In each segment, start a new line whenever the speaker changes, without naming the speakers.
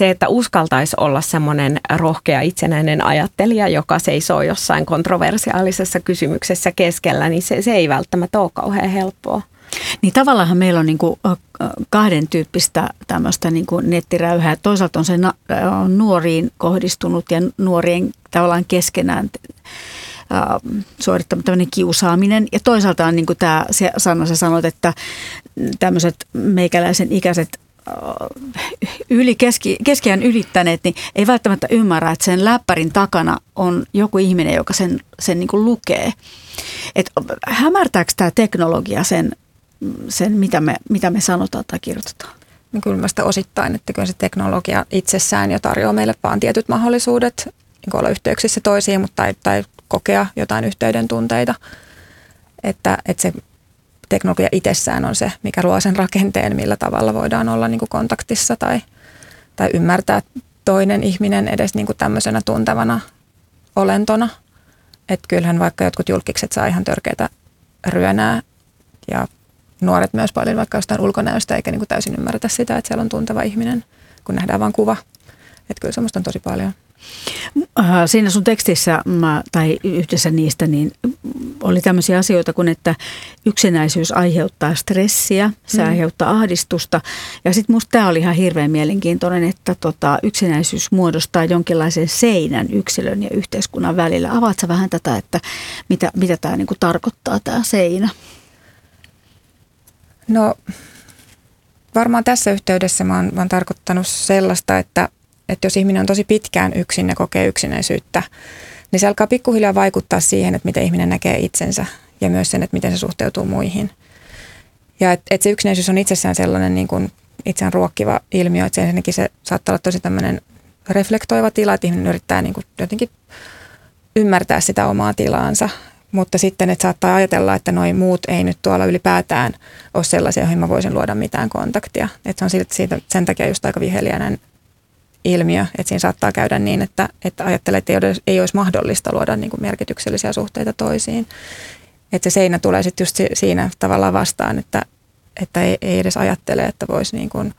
se, että uskaltaisi olla semmoinen rohkea itsenäinen ajattelija, joka seisoo jossain kontroversiaalisessa kysymyksessä keskellä, niin se ei välttämättä ole kauhean helppoa.
Niin tavallaan meillä on niin kuin kahden tyyppistä tämmöistä niin kuin nettiräyhää. Toisaalta on se nuoriin kohdistunut ja nuorien tavallaan keskenään suorittama tämmöinen kiusaaminen. Ja toisaalta on niin kuin tämä Sanna, sä sanoit, että tämmöiset meikäläisen ikäiset keskiään ylittäneet, niin ei välttämättä ymmärrä, että sen läppärin takana on joku ihminen, joka sen niin kuin lukee. Et hämärtääkö tämä teknologia sen mitä me sanotaan tai kirjoitetaan?
No kyllä mä sitä osittain, että kyllä se teknologia itsessään jo tarjoaa meille vaan tietyt mahdollisuudet niin olla yhteyksissä toisiin, mutta tai kokea jotain yhteyden tunteita. Että se teknologia itsessään on se, mikä luo sen rakenteen, millä tavalla voidaan olla niin kuin kontaktissa tai ymmärtää toinen ihminen edes niin kuin tämmöisenä tuntevana olentona. Että kyllähän vaikka jotkut julkikset saa ihan törkeitä ryönää ja nuoret myös paljon vaikka jostain ulkonäöstä eikä niin kuin täysin ymmärretä sitä, että siellä on tunteva ihminen, kun nähdään vain kuva. Että kyllä semmoista on tosi paljon.
Siinä sun tekstissä tai yhdessä niistä niin oli tämmöisiä asioita kuin, että yksinäisyys aiheuttaa stressiä, se aiheuttaa ahdistusta. Ja sitten musta tämä oli ihan hirveän mielenkiintoinen, että yksinäisyys muodostaa jonkinlaisen seinän yksilön ja yhteiskunnan välillä. Avaat sä vähän tätä, että mitä tämä niinku tarkoittaa tämä seinä?
No varmaan tässä yhteydessä mä oon tarkoittanut sellaista, että jos ihminen on tosi pitkään yksin ja kokee yksinäisyyttä, niin se alkaa pikkuhiljaa vaikuttaa siihen, että miten ihminen näkee itsensä ja myös sen, että miten se suhteutuu muihin. Ja että se yksinäisyys on itsessään sellainen niin kuin itseään ruokkiva ilmiö, että ensinnäkin se saattaa olla tosi tämmöinen reflektoiva tila, että ihminen yrittää niin kuin jotenkin ymmärtää sitä omaa tilaansa. Mutta sitten, että saattaa ajatella, että noi muut ei nyt tuolla ylipäätään ole sellaisia, joihin mä voisin luoda mitään kontaktia. Että se on siitä sen takia just aika viheliäinen ilmiö, että siinä saattaa käydä niin, että ajattelee, että ei olisi mahdollista luoda niin kuin merkityksellisiä suhteita toisiin. Että se seinä tulee sitten just siinä tavallaan vastaan, että ei edes ajattele, että voisi niin kuin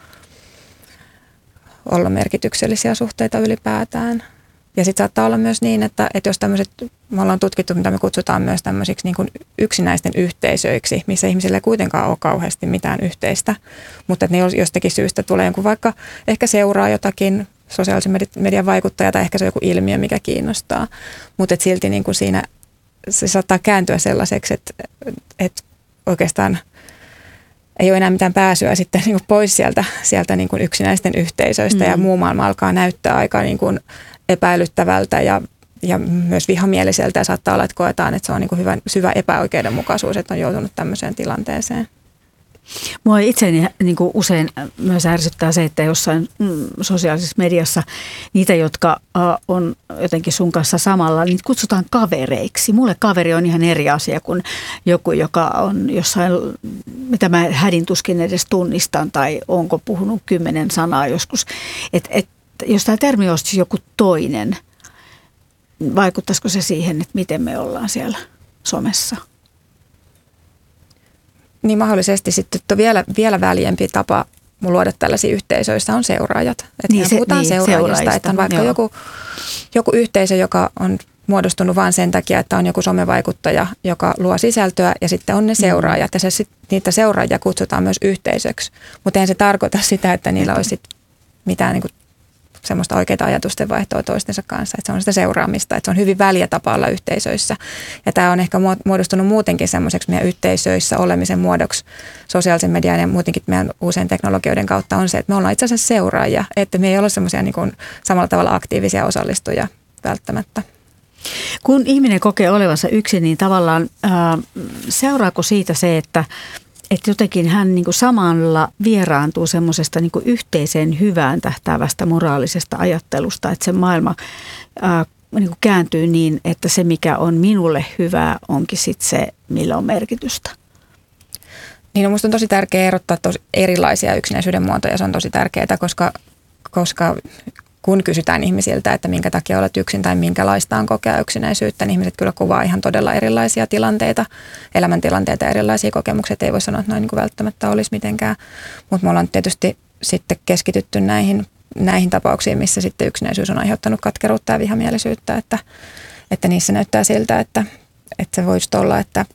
olla merkityksellisiä suhteita ylipäätään. Ja sitten saattaa olla myös niin, että jos tämmöiset, me ollaan tutkittu, mitä me kutsutaan myös tämmöisiksi niin kuin yksinäisten yhteisöiksi, missä ihmisillä ei kuitenkaan ole kauheasti mitään yhteistä, mutta että ne jostakin syystä tulee jonkun vaikka ehkä seuraa jotakin sosiaalisen median vaikuttaja tai ehkä se on joku ilmiö, mikä kiinnostaa, mutta että silti niin kuin siinä se saattaa kääntyä sellaiseksi, että oikeastaan ei ole enää mitään pääsyä sitten niin kuin pois sieltä niin kuin yksinäisten yhteisöistä ja muu maailma alkaa näyttää aika niin kuin epäilyttävältä ja myös vihamieliseltä ja saattaa olla, että koetaan, että se on niin kuin syvä epäoikeudenmukaisuus, että on joutunut tämmöiseen tilanteeseen.
Mua itseäni niin kuin usein myös ärsyttää se, että jossain sosiaalisessa mediassa niitä, jotka on jotenkin sun kanssa samalla, niin kutsutaan kavereiksi. Mulle kaveri on ihan eri asia kuin joku, joka on jossain, mitä mä hädintuskin edes tunnistan tai onko puhunut 10 sanaa joskus. Jos tämä termi olisi joku toinen, vaikuttaisiko se siihen, että miten me ollaan siellä somessa?
Niin mahdollisesti sitten vielä väljempi tapa luoda tällaisia yhteisöissä on seuraajat. Että puhutaan seuraajista, että on vaikka joku yhteisö, joka on muodostunut vain sen takia, että on joku somevaikuttaja, joka luo sisältöä ja sitten on ne seuraajat. Ja niitä seuraajia kutsutaan myös yhteisöksi, mutta eihän se tarkoita sitä, että niillä olisi mitään niin kuin semmoista oikeaa ajatusten vaihtoa toistensa kanssa, että se on sitä seuraamista, että se on hyvin väliä tapa olla yhteisöissä. Ja tämä on ehkä muodostunut muutenkin semmoiseksi meidän yhteisöissä olemisen muodoksi sosiaalisen median ja muutenkin meidän uusien teknologioiden kautta on se, että me ollaan itse asiassa seuraajia, että me ei ole semmoisia niin kuin samalla tavalla aktiivisia osallistujia välttämättä.
Kun ihminen kokee olevansa yksin, niin tavallaan seuraako siitä se, että jotenkin hän niin kuin samalla vieraantuu semmoisesta niin kuin yhteiseen hyvään tähtäävästä moraalisesta ajattelusta, että se maailma niin kuin kääntyy niin, että se mikä on minulle hyvää onkin sitten se, millä on merkitystä.
Niin minusta on tosi tärkeää erottaa erilaisia yksinäisyyden muotoja, se on tosi tärkeää, koska kun kysytään ihmisiltä, että minkä takia olet yksin tai minkälaista on kokea yksinäisyyttä, niin ihmiset kyllä kuvaa ihan todella erilaisia tilanteita, elämäntilanteita ja erilaisia kokemuksia. Ei voi sanoa, että noin niin kuin välttämättä olisi mitenkään, mutta me ollaan tietysti sitten keskitytty näihin näihin tapauksiin, missä sitten yksinäisyys on aiheuttanut katkeruutta ja vihamielisyyttä, että niissä näyttää siltä, että se voisi olla, että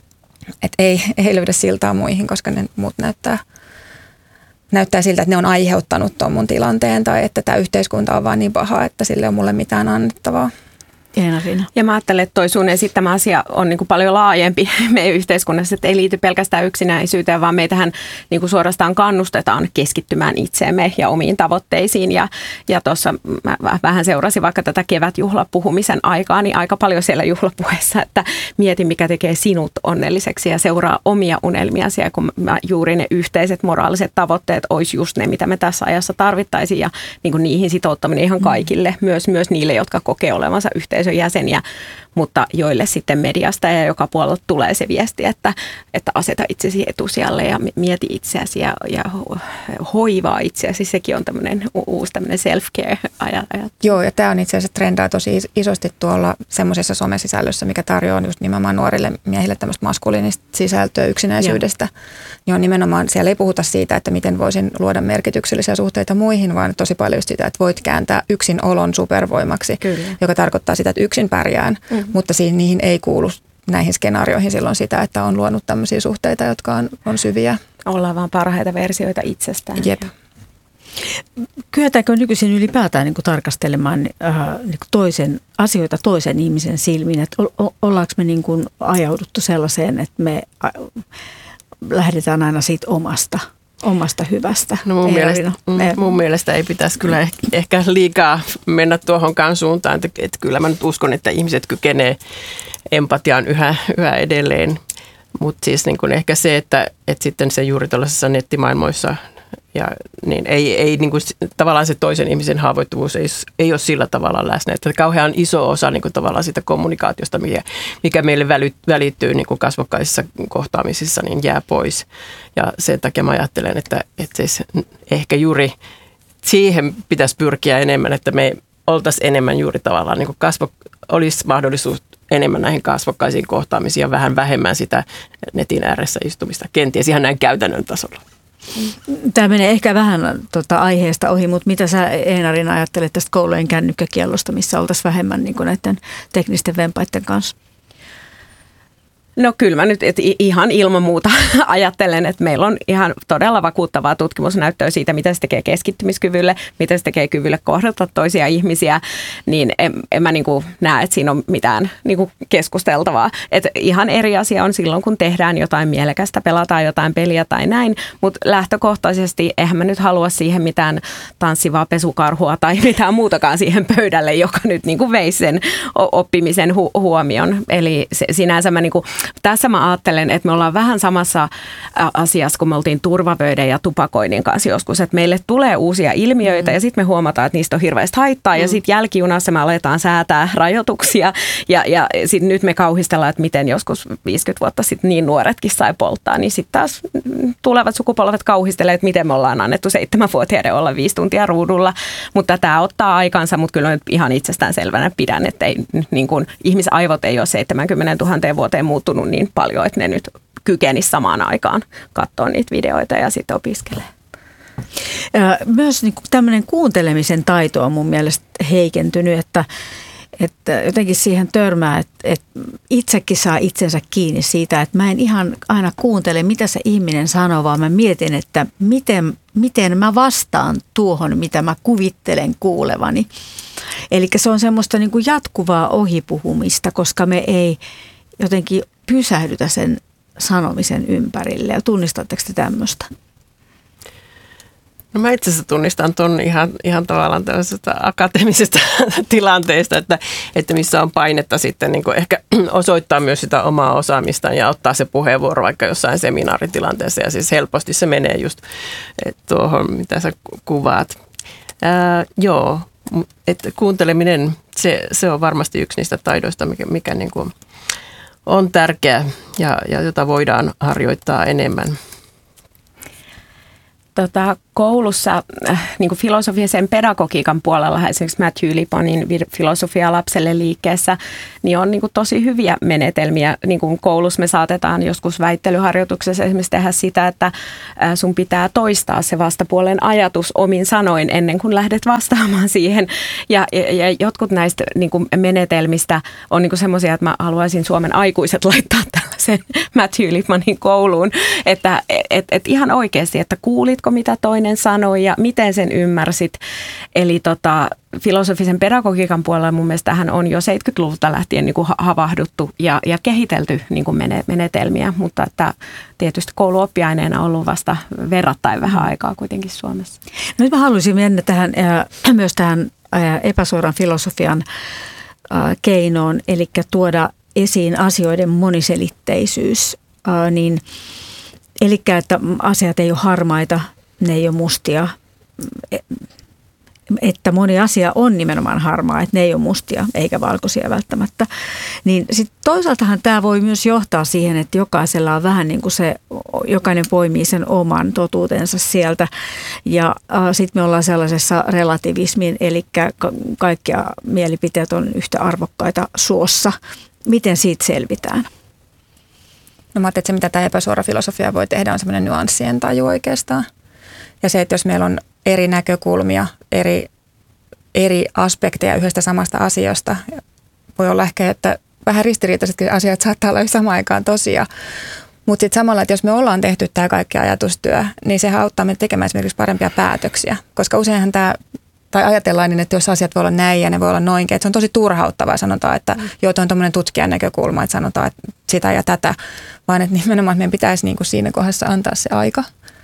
ei löydä siltaa muihin, koska ne muut näyttää siltä, että ne on aiheuttanut tuon mun tilanteen tai että tämä yhteiskunta on vaan niin paha, että sille on mulle mitään annettavaa.
Ja mä ajattelen, että toi sun esittämä asia on niin kuin paljon laajempi meidän yhteiskunnassa, että ei liity pelkästään yksinäisyyteen, vaan meitähän niin kuin suorastaan kannustetaan keskittymään itseemme ja omiin tavoitteisiin. Ja tuossa mä vähän seurasin vaikka tätä kevätjuhlapuhumisen aikaa, niin aika paljon siellä juhlapuheessa, että mieti mikä tekee sinut onnelliseksi ja seuraa omia unelmiasi. Ja kun juuri ne yhteiset moraaliset tavoitteet olisi just ne, mitä me tässä ajassa tarvittaisiin ja niin kuin niihin sitouttaminen ihan kaikille, myös niille, jotka kokee olevansa yhteisön jäseniä, mutta joille sitten mediasta ja joka puolelta tulee se viesti, että aseta itsesi etusijalle ja mieti itseäsi ja hoivaa itseäsi. Sekin on tämmöinen uusi tämmöinen self-care-ajatus.
Joo, ja tämä on itse asiassa trendaa tosi isosti tuolla semmoisessa somesisällössä, mikä tarjoaa just nimenomaan nuorille miehille tämmöistä maskuliinista sisältöä yksinäisyydestä. Joo, nimenomaan siellä ei puhuta siitä, että miten voisin luoda merkityksellisiä suhteita muihin, vaan tosi paljon just sitä, että voit kääntää yksin olon supervoimaksi, joka tarkoittaa sitä, että yksin pärjään, mutta niihin ei kuulu näihin skenaarioihin silloin sitä, että on luonut tämmöisiä suhteita, jotka on syviä.
Ollaan vaan parhaita versioita itsestään.
Jep.
Kyetäänkö nykyisin ylipäätään niin kuin tarkastelemaan niin kuin asioita toisen ihmisen silmin? Että ollaanko me niin kuin ajauduttu sellaiseen, että me lähdetään aina siitä omasta hyvästä?
No mun mielestä ei pitäisi kyllä ehkä liikaa mennä tuohonkaan suuntaan. Että kyllä mä nyt uskon, että ihmiset kykenee empatiaan yhä edelleen. Mutta siis niin kun ehkä se, että sitten se juuri tuollaisessa nettimaailmoissa ja niin ei niin kuin, tavallaan se toisen ihmisen haavoittuvuus ei ole sillä tavalla läsnä. Että kauhean iso osa niin kuin, tavallaan sitä kommunikaatiosta, mikä meille välittyy niin kuin kasvokkaisissa kohtaamisissa, niin jää pois. Ja sen takia mä ajattelen, että siis ehkä juuri siihen pitäisi pyrkiä enemmän, että me oltaisiin enemmän juuri tavallaan, niin kuin olisi mahdollisuus enemmän näihin kasvokkaisiin kohtaamisiin ja vähän vähemmän sitä netin ääressä istumista, kenties ihan näin käytännön tasolla.
Tämä menee ehkä vähän aiheesta ohi, mutta mitä sä Einarina ajattelet tästä koulujen kännykkäkiellosta, missä oltaisiin vähemmän niin kuin näiden teknisten vempaiden kanssa?
No kyllä mä nyt ihan ilman muuta ajattelen, että meillä on ihan todella vakuuttavaa tutkimusnäyttöä siitä, mitä se tekee keskittymiskyvylle, mitä se tekee kyvylle kohdata toisia ihmisiä, niin en mä niin kuin näe, että siinä on mitään niin kuin keskusteltavaa. Että ihan eri asia on silloin, kun tehdään jotain mielekästä, pelataan jotain peliä tai näin, mutta lähtökohtaisesti eihän mä nyt halua siihen mitään tanssivaa pesukarhua tai mitään muutakaan siihen pöydälle, joka nyt niin kuin veisi sen oppimisen huomion. Eli sinänsä mä niin kuin tässä mä ajattelen, että me ollaan vähän samassa asiassa, kun me oltiin turvavöiden ja tupakoinnin kanssa joskus, että meille tulee uusia ilmiöitä ja sitten me huomataan, että niistä on hirveästi haittaa ja sitten jälkijunassa me aletaan säätää rajoituksia ja sitten nyt me kauhistellaan, että miten joskus 50 vuotta sitten niin nuoretkin sai polttaa, niin sitten taas tulevat sukupolvet kauhistelee, että miten me ollaan annettu 7-vuotiaiden olla 5 tuntia ruudulla, mutta tämä ottaa aikansa, mutta kyllä nyt ihan itsestäänselvänä pidän, että ei, niin kuin, ihmisaivot ei ole 70 000 vuoteen muuttunut niin paljon, että ne nyt kykenisi samaan aikaan katsoa niitä videoita ja sitten opiskelee.
Myös niin tämmöinen kuuntelemisen taito on mun mielestä heikentynyt, että jotenkin siihen törmää, että itsekin saa itsensä kiinni siitä, että mä en ihan aina kuuntele, mitä se ihminen sanoo, vaan mä mietin, että miten mä vastaan tuohon, mitä mä kuvittelen kuulevani. Eli se on semmoista niin kuin jatkuvaa ohipuhumista, koska me ei jotenkin pysähdytä sen sanomisen ympärille. Ja tunnistatteko te tämmöistä?
No mä itse asiassa tunnistan tuon ihan tavallaan tällaisesta akateemisesta tilanteesta, että missä on painetta sitten niin kuin ehkä osoittaa myös sitä omaa osaamistaan ja ottaa se puheenvuoro vaikka jossain seminaaritilanteessa. Ja siis helposti se menee just tuohon, mitä sä kuvaat. Joo, että kuunteleminen, se on varmasti yksi niistä taidoista, mikä niin kuin on tärkeä ja jota voidaan harjoittaa enemmän.
koulussa niin kuin filosofisen pedagogiikan puolella, esimerkiksi Matthew Liponin Filosofia lapselle liikkeessä, niin on niin kuin tosi hyviä menetelmiä. Niin kuin koulussa me saatetaan joskus väittelyharjoituksessa esimerkiksi tehdä sitä, että sun pitää toistaa se vastapuolen ajatus omin sanoin ennen kuin lähdet vastaamaan siihen. Ja jotkut näistä niin kuin menetelmistä on niin kuin semmoisia, että mä haluaisin Suomen aikuiset laittaa tällaisen Matthew Liponin kouluun, että ihan oikeasti, että kuulitko mitä toinen sanoi ja miten sen ymmärsit. Eli filosofisen pedagogiikan puolella mun mielestä tähän on jo 70-luvulta lähtien niin kuin havahduttu ja kehitelty niin kuin menetelmiä, mutta että tietysti kouluoppiaineena on ollut vasta verrattain vähän aikaa kuitenkin Suomessa.
No nyt mä haluaisin mennä myös tähän epäsuoran filosofian keinoon, eli tuoda esiin asioiden moniselitteisyys, eli että asiat ei ole harmaita, ne ei ole mustia, että moni asia on nimenomaan harmaa, että ne ei ole mustia eikä valkoisia välttämättä. Niin sitten toisaaltahan tämä voi myös johtaa siihen, että jokaisella on vähän niin kuin jokainen poimii sen oman totuutensa sieltä. Ja sitten me ollaan sellaisessa relativismin, eli kaikkia mielipiteet on yhtä arvokkaita suossa. Miten siitä selvitään?
No mä ajattelin, että se mitä tämä epäsuora filosofia voi tehdä on semmoinen nyanssien taju oikeastaan. Ja se, että jos meillä on eri näkökulmia, eri aspekteja yhdestä samasta asiasta, voi olla ehkä, että vähän ristiriitaisetkin asiat saattaa olla samaan aikaan tosia. Mutta sitten samalla, että jos me ollaan tehty tämä kaikki ajatustyö, niin se auttaa meitä tekemään esimerkiksi parempia päätöksiä. Koska useinhan tai ajatellaan niin, että jos asiat voi olla näin ja ne voi olla noinkin, että se on tosi turhauttavaa ja sanotaan, että joo, tuo on tuommoinen tutkijan näkökulma, että sanotaan että sitä ja tätä, vaan että nimenomaan että meidän pitäisi niin kuin siinä kohdassa antaa se aika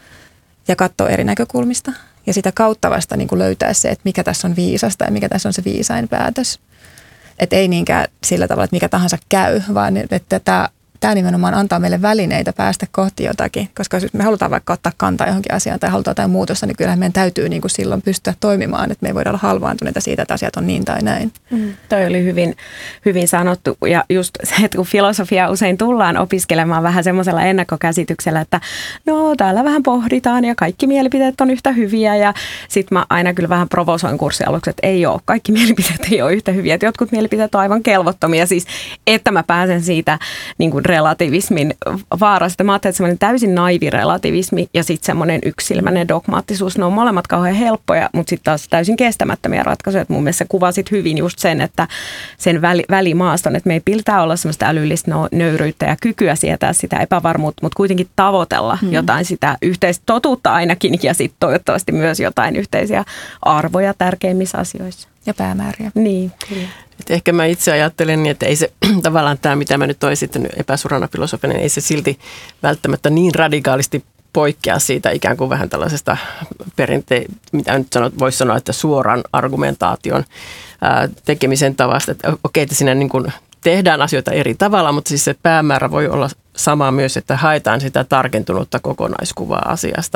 ja katsoa eri näkökulmista ja sitä kautta vasta niin kuin löytää se, että mikä tässä on viisasta ja mikä tässä on se viisain päätös. Että ei niinkään sillä tavalla, että mikä tahansa käy, vaan että tämä nimenomaan antaa meille välineitä päästä kohti jotakin, koska jos me halutaan vaikka ottaa kantaa johonkin asiaan tai halutaan jotain muutosta, niin kyllähän meidän täytyy niin kuin silloin pystyä toimimaan, että me ei voida olla halvaantuneita siitä, että asiat on niin tai näin.
Toi oli hyvin sanottu ja just se, että kun filosofia usein tullaan opiskelemaan vähän semmoisella ennakkokäsityksellä, että no täällä vähän pohditaan ja kaikki mielipiteet on yhtä hyviä ja sitten mä aina kyllä vähän provosoin kurssin että ei ole, kaikki mielipiteet ei ole yhtä hyviä, että jotkut mielipiteet on aivan kelvottomia, siis että mä pääsen siitä niin kuin relativismin vaarasta. Mä ajattelin, että semmoinen täysin naivi relativismi ja sitten semmoinen yksilmäinen dogmaattisuus, ne on molemmat kauhean helppoja, mutta sitten taas täysin kestämättömiä ratkaisuja. Että mun mielestä kuvasit hyvin just sen, että sen välimaaston, että me ei pitää olla semmoista älyllistä nöyryyttä ja kykyä sietää sitä epävarmuutta, mutta kuitenkin tavoitella jotain sitä yhteistä totuutta ainakin ja sitten toivottavasti myös jotain yhteisiä arvoja tärkeimmissä asioissa.
Ja päämääriä.
Niin, kyllä.
Et ehkä mä itse ajattelen, että ei se tavallaan tämä, mitä mä nyt olen esittänyt epäsurana filosofinen, ei se silti välttämättä niin radikaalisti poikkea siitä ikään kuin vähän tällaisesta mitä nyt voisi sanoa, että suoran argumentaation tekemisen tavasta. Että okei, että siinä niin kuin tehdään asioita eri tavalla, mutta siis se päämäärä voi olla sama myös, että haetaan sitä tarkentunutta kokonaiskuvaa asiasta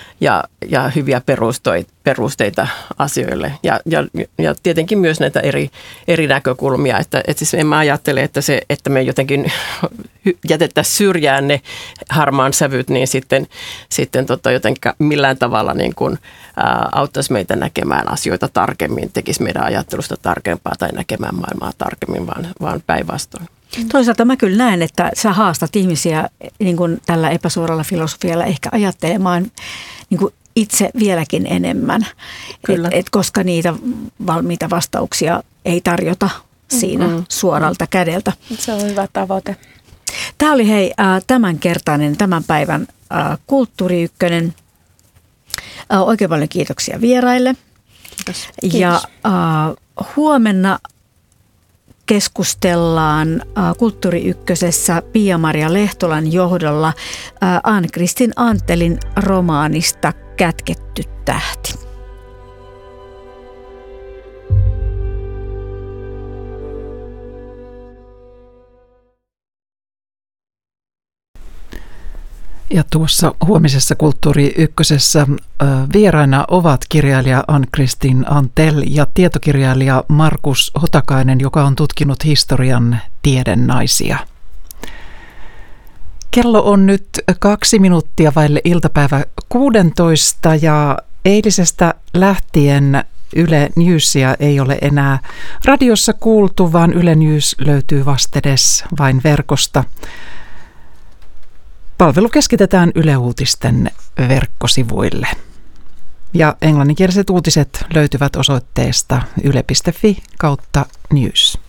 ja hyviä perusteita asioille. Ja tietenkin myös näitä eri näkökulmia, että siis en mä ajattele, että me jotenkin jätettäisiin syrjään ne harmaan sävyt, niin sitten jotenkin millään tavalla niin kuin, auttaisi meitä näkemään asioita tarkemmin, tekisi meidän ajattelusta tarkempaa tai näkemään maailmaa tarkemmin, vaan päinvastoin.
Toisaalta mä kyllä näen, että sä haastat ihmisiä niin kuin tällä epäsuoralla filosofialla ehkä ajattelemaan niin kuin itse vieläkin enemmän, koska niitä valmiita vastauksia ei tarjota siinä suoralta kädeltä.
Se on hyvä tavoite.
Tämä oli tämänkertainen tämän päivän Kulttuuri Ykkönen. Oikein paljon kiitoksia vieraille.
Kiitos.
Ja huomenna keskustellaan Kulttuuri Ykkösessä Pia-Maria Lehtolan johdolla Ann-Kristin Anttelin romaanista Kätketty tähti.
Ja tuossa huomisessa Kulttuuri Ykkösessä vieraina ovat kirjailija Ann-Kristin Anttel ja tietokirjailija Markus Hotakainen, joka on tutkinut historian tiedennaisia. Kello on nyt 2 minuuttia vaille iltapäivä 16 ja eilisestä lähtien Yle Newsia ei ole enää radiossa kuultu, vaan Yle News löytyy vastedes vain verkosta. Palvelu keskitetään Yle Uutisten verkkosivuille. Ja englanninkieliset uutiset löytyvät osoitteesta yle.fi/news.